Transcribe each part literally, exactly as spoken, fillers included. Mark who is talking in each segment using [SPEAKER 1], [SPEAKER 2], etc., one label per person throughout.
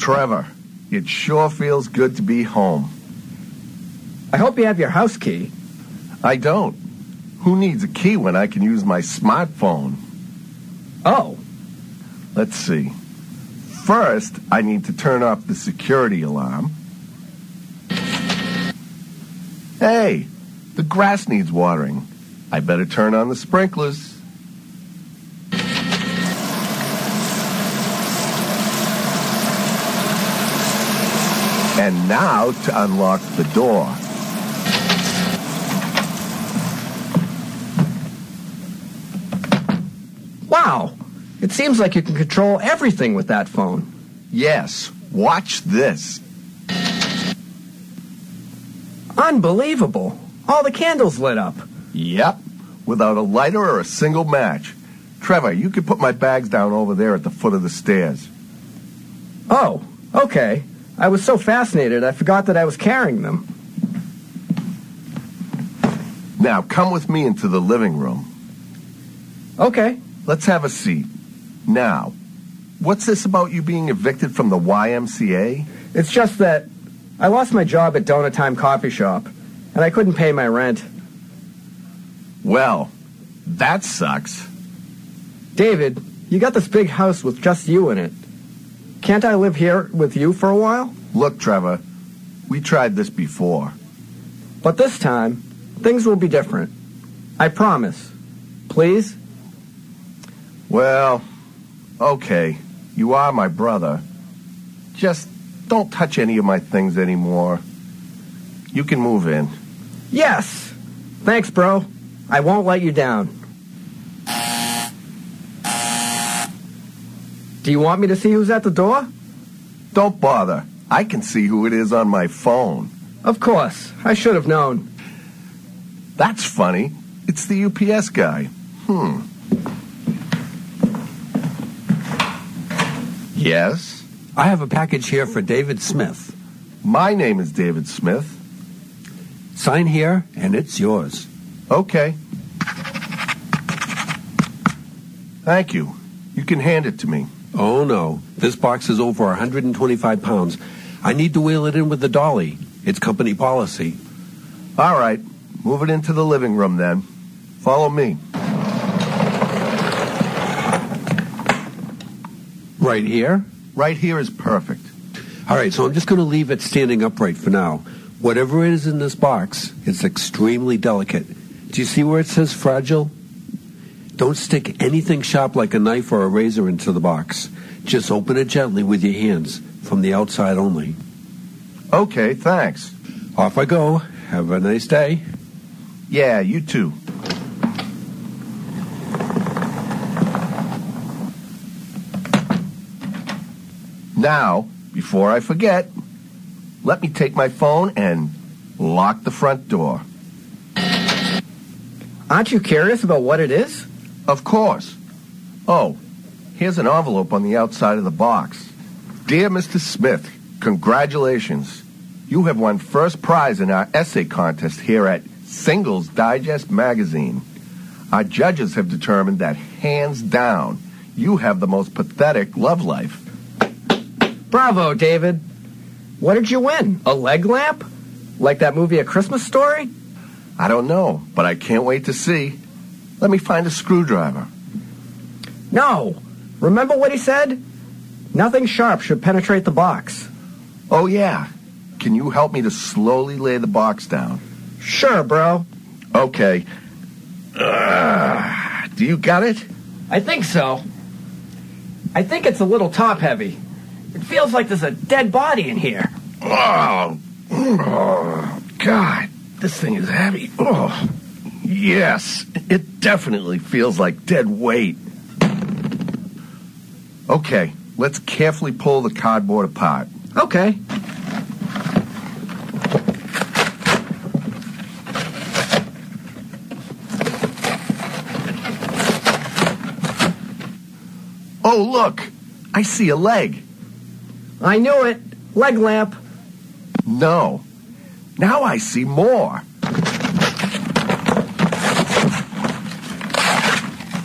[SPEAKER 1] Trevor, it sure feels good to be home.
[SPEAKER 2] I hope you have your house key.
[SPEAKER 1] I don't. Who needs a key when I can use my smartphone?
[SPEAKER 2] Oh.
[SPEAKER 1] Let's see. First, I need to turn off the security alarm. Hey, the grass needs watering. I better turn on the sprinklers. And now to unlock the door.
[SPEAKER 2] Wow, it seems like you can control everything with that phone.
[SPEAKER 1] Yes, watch this.
[SPEAKER 2] Unbelievable. All the candles lit up.
[SPEAKER 1] Yep, without a lighter or a single match. Trevor, you can put my bags down over there at the foot of the stairs.
[SPEAKER 2] Oh, okay. I was so fascinated I forgot that I was carrying them.
[SPEAKER 1] Now, come with me into the living room.
[SPEAKER 2] Okay.
[SPEAKER 1] Let's have a seat. Now, what's this about you being evicted from the Y M C A?
[SPEAKER 2] It's just that I lost my job at Donut Time Coffee Shop, and I couldn't pay my rent.
[SPEAKER 1] Well, that sucks.
[SPEAKER 2] David, you got this big house with just you in it. Can't I live here with you for a while?
[SPEAKER 1] Look, Trevor, we tried this before.
[SPEAKER 2] But this time, things will be different. I promise. Please?
[SPEAKER 1] Well, okay, you are my brother. Just don't touch any of my things anymore. You can move in.
[SPEAKER 2] Yes! Thanks, bro. I won't let you down. Do you want me to see who's at the door?
[SPEAKER 1] Don't bother. I can see who it is on my phone.
[SPEAKER 2] Of course. I should have known.
[SPEAKER 1] That's funny. It's the U P S guy. Hmm. Yes?
[SPEAKER 3] I have a package here for David Smith.
[SPEAKER 1] My name is David Smith.
[SPEAKER 3] Sign here, and it's yours.
[SPEAKER 1] Okay. Thank you. You can hand it to me.
[SPEAKER 3] Oh, no. This box is over one hundred twenty-five pounds. I need to wheel it in with the dolly. It's company policy.
[SPEAKER 1] All right. Move it into the living room, then. Follow me.
[SPEAKER 3] Right here?
[SPEAKER 1] Right here is perfect.
[SPEAKER 3] All right, so I'm just going to leave it standing upright for now. Whatever it is in this box, it's extremely delicate. Do you see where it says fragile? Don't stick anything sharp like a knife or a razor into the box. Just open it gently with your hands, from the outside only.
[SPEAKER 1] Okay, thanks.
[SPEAKER 3] Off I go. Have a nice day.
[SPEAKER 1] Yeah, you too. Now, before I forget, let me take my phone and lock the front door.
[SPEAKER 2] Aren't you curious about what it is?
[SPEAKER 1] Of course. Oh, here's an envelope on the outside of the box. Dear Mister Smith, congratulations. You have won first prize in our essay contest here at Singles Digest magazine. Our judges have determined that, hands down, you have the most pathetic love life.
[SPEAKER 2] Bravo, David. What did you win? A leg lamp? Like that movie A Christmas Story?
[SPEAKER 1] I don't know, but I can't wait to see. Let me find a screwdriver.
[SPEAKER 2] No. Remember what he said? Nothing sharp should penetrate the box.
[SPEAKER 1] Oh, yeah. Can you help me to slowly lay the box down?
[SPEAKER 2] Sure, bro.
[SPEAKER 1] Okay. Uh, do you got it?
[SPEAKER 2] I think so. I think it's a little top-heavy. It feels like there's a dead body in here.
[SPEAKER 1] Oh, oh, God. This thing is heavy. Oh, yes. It definitely feels like dead weight. Okay, let's carefully pull the cardboard apart.
[SPEAKER 2] Okay.
[SPEAKER 1] Oh, look. I see a leg.
[SPEAKER 2] I knew it. Leg lamp.
[SPEAKER 1] No. Now I see more.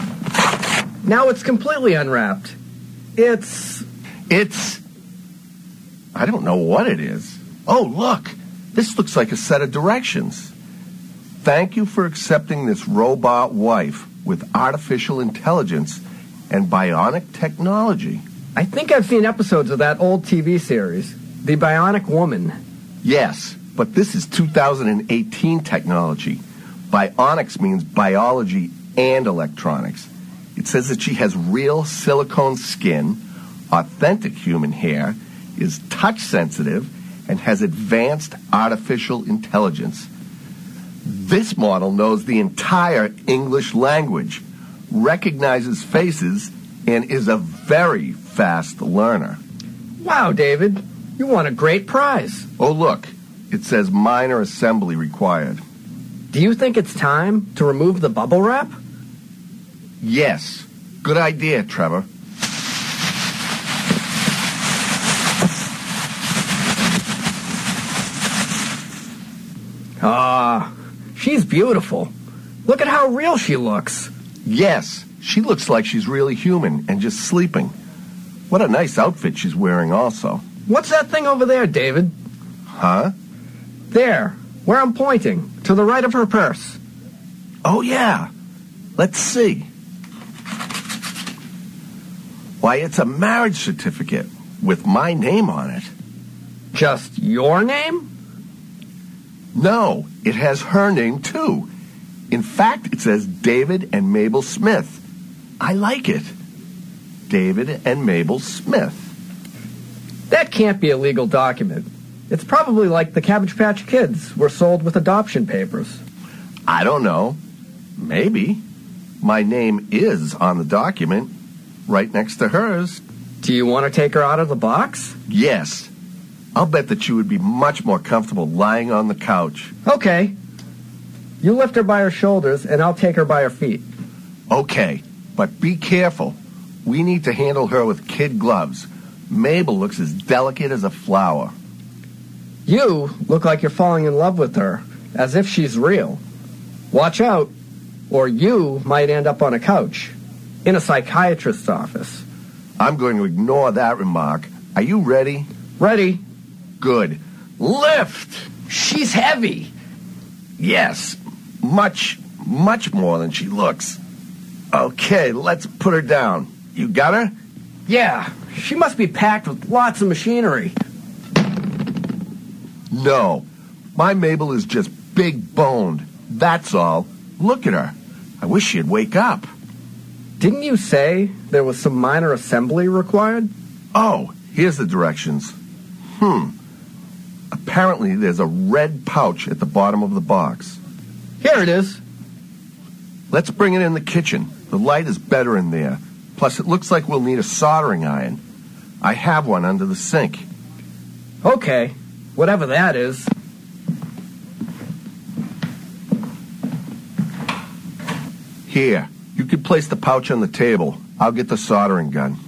[SPEAKER 2] Now it's completely unwrapped. It's...
[SPEAKER 1] It's... I don't know what it is. Oh, look. This looks like a set of directions. Thank you for accepting this robot wife with artificial intelligence and bionic technology.
[SPEAKER 2] I think I've seen episodes of that old T V series, The Bionic Woman.
[SPEAKER 1] Yes, but this is two thousand eighteen technology. Bionics means biology and electronics. It says that she has real silicone skin, authentic human hair, is touch sensitive, and has advanced artificial intelligence. This model knows the entire English language, recognizes faces, and is a very fast learner.
[SPEAKER 2] Wow, David, you won a great prize.
[SPEAKER 1] Oh, look, it says minor assembly required.
[SPEAKER 2] Do you think it's time to remove the bubble wrap?
[SPEAKER 1] Yes. Good idea, Trevor.
[SPEAKER 2] Ah, she's beautiful. Look at how real she looks.
[SPEAKER 1] Yes, she looks like she's really human and just sleeping. What a nice outfit she's wearing also.
[SPEAKER 2] What's that thing over there, David?
[SPEAKER 1] Huh?
[SPEAKER 2] There, where I'm pointing, to the right of her purse.
[SPEAKER 1] Oh, yeah. Let's see. Why, it's a marriage certificate with my name on it.
[SPEAKER 2] Just your name?
[SPEAKER 1] No, it has her name, too. In fact, it says David and Mabel Smith. I like it. David and Mabel Smith.
[SPEAKER 2] That can't be a legal document. It's probably like the Cabbage Patch Kids were sold with adoption papers.
[SPEAKER 1] I don't know. Maybe. My name is on the document, right next to hers.
[SPEAKER 2] Do you want to take her out of the box?
[SPEAKER 1] Yes. I'll bet that you would be much more comfortable lying on the couch.
[SPEAKER 2] Okay. You lift her by her shoulders, and I'll take her by her feet.
[SPEAKER 1] Okay, but be careful. We need to handle her with kid gloves. Mabel looks as delicate as a flower.
[SPEAKER 2] You look like you're falling in love with her, as if she's real. Watch out, or you might end up on a couch, in a psychiatrist's office.
[SPEAKER 1] I'm going to ignore that remark. Are you ready?
[SPEAKER 2] Ready?
[SPEAKER 1] Good. Lift!
[SPEAKER 2] She's heavy.
[SPEAKER 1] Yes, much, much more than she looks. Okay, let's put her down. You got her?
[SPEAKER 2] Yeah, she must be packed with lots of machinery.
[SPEAKER 1] No, my Mabel is just big boned. That's all. Look at her. I wish she'd wake up.
[SPEAKER 2] Didn't you say there was some minor assembly required?
[SPEAKER 1] Oh, here's the directions. Hmm. Apparently there's a red pouch at the bottom of the box.
[SPEAKER 2] Here it is.
[SPEAKER 1] Let's bring it in the kitchen. The light is better in there. Plus, it looks like we'll need a soldering iron. I have one under the sink.
[SPEAKER 2] Okay, whatever that is.
[SPEAKER 1] Here, you can place the pouch on the table. I'll get the soldering gun.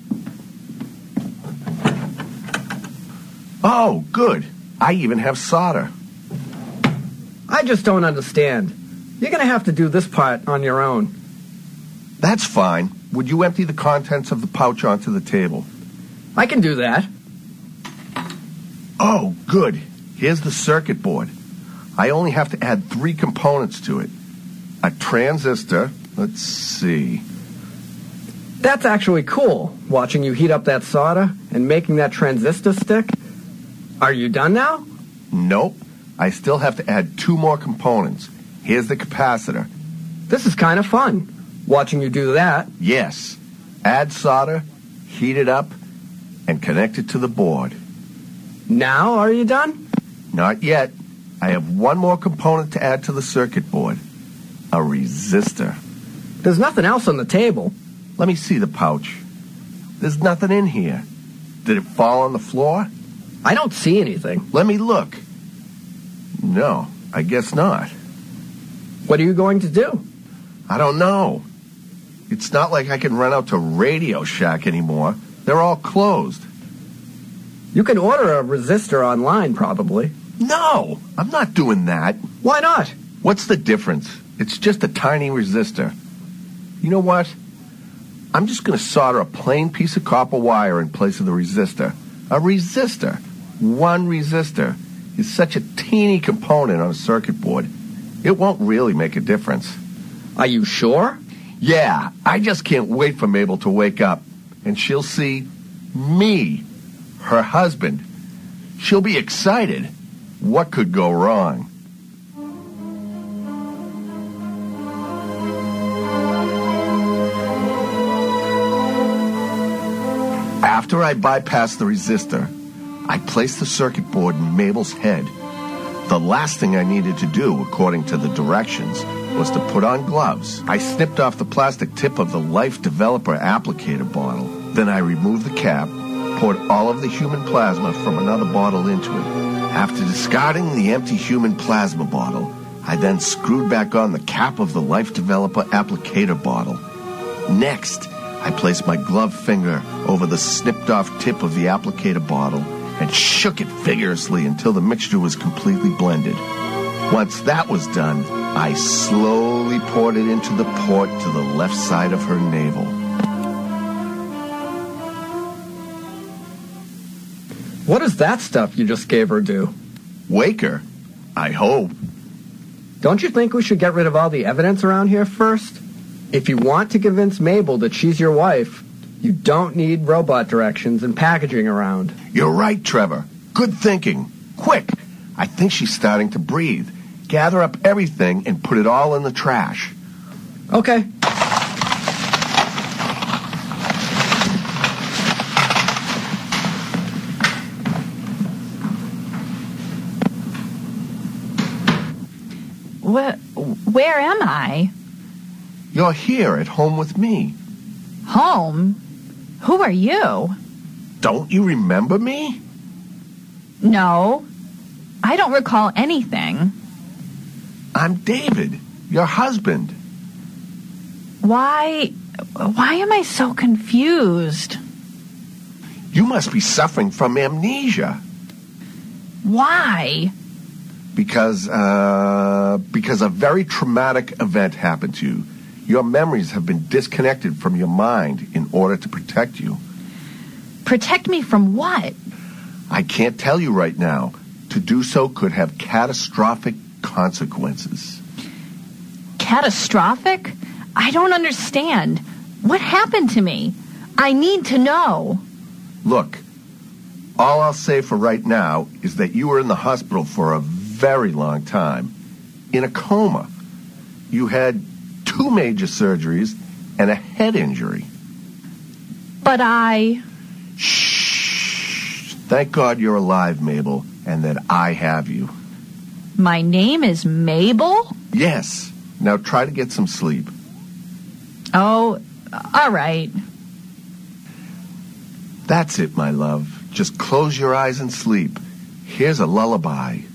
[SPEAKER 1] Oh, good. I even have solder.
[SPEAKER 2] I just don't understand. You're going to have to do this part on your own.
[SPEAKER 1] That's fine. Would you empty the contents of the pouch onto the table?
[SPEAKER 2] I can do that.
[SPEAKER 1] Oh, good. Here's the circuit board. I only have to add three components to it. A transistor. Let's see.
[SPEAKER 2] That's actually cool, watching you heat up that solder and making that transistor stick. Are you done now?
[SPEAKER 1] Nope. I still have to add two more components. Here's the capacitor.
[SPEAKER 2] This is kind of fun, watching you do that.
[SPEAKER 1] Yes. Add solder, heat it up, and connect it to the board.
[SPEAKER 2] Now are you done?
[SPEAKER 1] Not yet. I have one more component to add to the circuit board. A resistor.
[SPEAKER 2] There's nothing else on the table.
[SPEAKER 1] Let me see the pouch. There's nothing in here. Did it fall on the floor?
[SPEAKER 2] I don't see anything.
[SPEAKER 1] Let me look. No, I guess not.
[SPEAKER 2] What are you going to do?
[SPEAKER 1] I don't know. It's not like I can run out to Radio Shack anymore. They're all closed.
[SPEAKER 2] You can order a resistor online, probably.
[SPEAKER 1] No, I'm not doing that.
[SPEAKER 2] Why not?
[SPEAKER 1] What's the difference? It's just a tiny resistor. You know what? I'm just going to solder a plain piece of copper wire in place of the resistor. A resistor, one resistor, is such a teeny component on a circuit board. It won't really make a difference.
[SPEAKER 2] Are you sure?
[SPEAKER 1] Yeah, I just can't wait for Mabel to wake up, and she'll see me, her husband. She'll be excited. What could go wrong? After I bypassed the resistor, I placed the circuit board in Mabel's head. The last thing I needed to do, according to the directions, was to put on gloves. I snipped off the plastic tip of the Life Developer applicator bottle. Then I removed the cap, poured all of the human plasma from another bottle into it. After discarding the empty human plasma bottle, I then screwed back on the cap of the Life Developer applicator bottle. Next, I placed my gloved finger over the snipped-off tip of the applicator bottle and shook it vigorously until the mixture was completely blended. Once that was done, I slowly poured it into the port to the left side of her navel.
[SPEAKER 2] What does that stuff you just gave her do?
[SPEAKER 1] Wake her, I hope.
[SPEAKER 2] Don't you think we should get rid of all the evidence around here first? If you want to convince Mabel that she's your wife, you don't need robot directions and packaging around.
[SPEAKER 1] You're right, Trevor. Good thinking. Quick! I think she's starting to breathe. Gather up everything and put it all in the trash.
[SPEAKER 2] Okay.
[SPEAKER 4] Where, where am I?
[SPEAKER 1] You're here at home with me.
[SPEAKER 4] Home? Who are you?
[SPEAKER 1] Don't you remember me?
[SPEAKER 4] No. I don't recall anything.
[SPEAKER 1] I'm David, your husband.
[SPEAKER 4] Why... Why am I so confused?
[SPEAKER 1] You must be suffering from amnesia.
[SPEAKER 4] Why?
[SPEAKER 1] Because, uh... Because a very traumatic event happened to you. Your memories have been disconnected from your mind in order to protect you.
[SPEAKER 4] Protect me from what?
[SPEAKER 1] I can't tell you right now. To do so could have catastrophic consequences.
[SPEAKER 4] Catastrophic? I don't understand. What happened to me? I need to know.
[SPEAKER 1] Look, all I'll say for right now is that you were in the hospital for a very long time. In a coma. You had two major surgeries and a head injury.
[SPEAKER 4] But I...
[SPEAKER 1] Shh. Thank God you're alive, Mabel, and that I have you.
[SPEAKER 4] My name is Mabel?
[SPEAKER 1] Yes. Now try to get some sleep.
[SPEAKER 4] Oh, all right.
[SPEAKER 1] That's it, my love. Just close your eyes and sleep. Here's a lullaby.